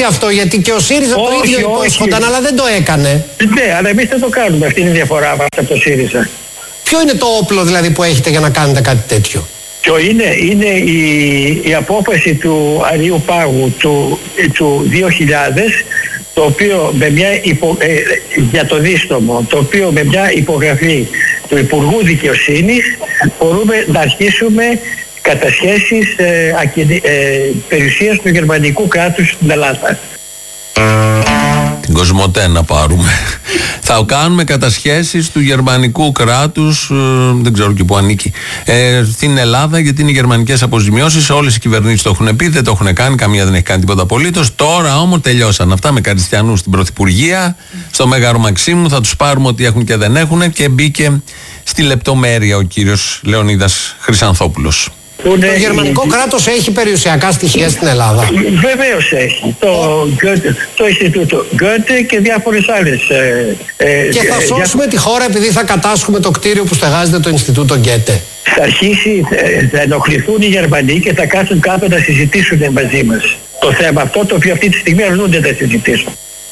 σταματήσει αυτό, γιατί και ο ΣΥΡΙΖΑ το ίδιο υπόσχονταν, αλλά δεν το έκανε. Ναι, αλλά εμείς δεν το κάνουμε. Αυτή είναι η διαφορά μας από το ΣΥΡΙΖΑ. Ποιο είναι το όπλο δηλαδή που έχετε για να κάνετε κάτι τέτοιο? Ποιο είναι η απόφαση του Αριού Πάγου του 2000, το οποίο για το δίστομο, το οποίο με μια υπογραφή του Υπουργού Δικαιοσύνης μπορούμε να αρχίσουμε κατασχέσεις περιουσίας του γερμανικού κράτους στην Ελλάδα. Την Κοσμοτέ να πάρουμε. Θα κάνουμε κατασχέσεις του γερμανικού κράτους, δεν ξέρω και που ανήκει, στην Ελλάδα, γιατί είναι οι γερμανικές αποζημιώσεις. Όλες οι κυβερνήσεις το έχουν πει, δεν το έχουν κάνει, καμία δεν έχει κάνει τίποτα απολύτως. Τώρα όμως τελειώσαν αυτά με Καριστιανούς στην Πρωθυπουργία, στο Μέγαρο Μαξίμου. Θα τους πάρουμε ότι έχουν και δεν έχουν, και μπήκε στη λεπτομέρεια ο κύριος Λεωνίδας Χρυσανθόπουλος. Το γερμανικό κράτος έχει περιουσιακά στοιχεία στην Ελλάδα? Βεβαίως έχει. Το Ινστιτούτο Γκέτε και διάφορες άλλες. Και θα σώσουμε τη χώρα επειδή θα κατάσχουμε το κτίριο που στεγάζεται το Ινστιτούτο Γκέτε? Θα αρχίσει, θα ενοχληθούν οι Γερμανοί και θα κάτσουν κάπου να συζητήσουν μαζί μας το θέμα αυτό, το οποίο αυτή τη στιγμή αρνούνται να συζητήσουν.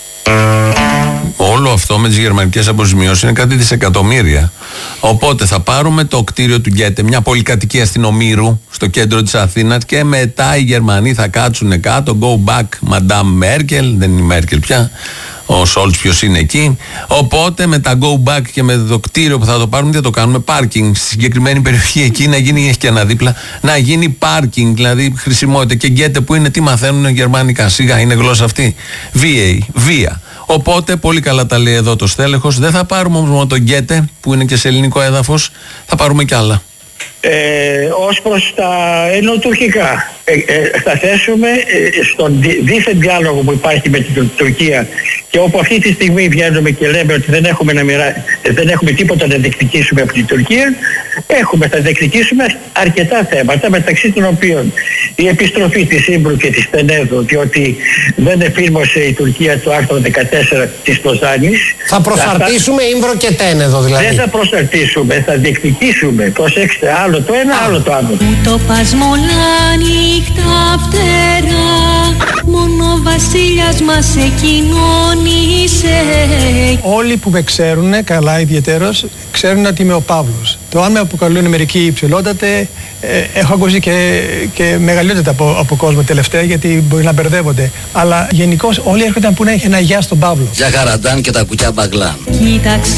Όλο αυτό με τις γερμανικές αποζημιώσεις είναι κάτι δισεκατομμύρια. Οπότε θα πάρουμε το κτίριο του Γκέτε, μια πολυκατοικία στην Ομήρου, στο κέντρο της Αθήνας, και μετά οι Γερμανοί θα κάτσουν κάτω. Go back, Madame Merkel. Δεν είναι η Μέρκελ πια. Ο Σόλτς ποιος είναι εκεί. Οπότε με τα go back και με το κτίριο που θα το πάρουμε, θα το κάνουμε πάρκινγκ στη συγκεκριμένη περιοχή εκεί, να γίνει, έχει και ένα δίπλα, να γίνει πάρκινγκ, δηλαδή χρησιμότητα. Και Γκέτε που είναι, τι μαθαίνουν γερμανικά? Σιγά, είναι γλώσσα αυτή. Βία. Οπότε πολύ καλά τα λέει εδώ το στέλεχος. Δεν θα πάρουμε όμως μόνο τον Γκέτε που είναι και σε ελληνικό έδαφος, θα πάρουμε κι άλλα. Ως προς τα ελληνοτουρκικά, θα θέσουμε στον δίθεν διάλογο που υπάρχει με την Τουρκία, και όπου αυτή τη στιγμή βγαίνουμε και λέμε ότι δεν έχουμε τίποτα να διεκδικήσουμε από την Τουρκία, θα διεκδικήσουμε αρκετά θέματα, μεταξύ των οποίων η επιστροφή της Ύμπρου και της Τενέδου, διότι δεν εφήρμοσε η Τουρκία το άρθρο 14 της Λοζάνης. Θα προσαρτήσουμε Ύμπρο και Τένεδο δηλαδή? Δεν θα προσαρτήσουμε, θα διεκδικήσουμε. Προσέξτε, άλλο το ένα, άλλο το άλλο. Το πασμολά νύχτα φτερά, μόνο ο βασίλιας μας εκοινώνησε. Όλοι που με ξέρουν καλά ιδιαιτέρως ξέρουν ότι είμαι ο Παύλος. Το αν με αποκαλούν μερικοί υψηλότατε, έχω ακούσει και μεγαλύτερα από κόσμο τελευταία, γιατί μπορεί να μπερδεύονται. Αλλά γενικώς όλοι έρχονται να πούνε ένα γεια στον Παύλο. Για χαραντάν και τα κουκιά μπαγκλάν. Κοίταξε